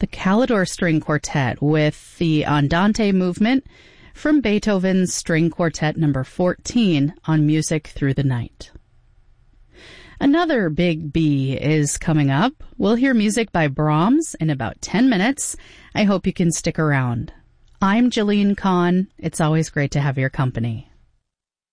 the Calidore String Quartet with the Andante movement from Beethoven's String Quartet number 14 on Music Through the Night. Another big B is coming up. We'll hear music by Brahms in about 10 minutes. I hope you can stick around. I'm Jillian Kahn. It's always great to have your company.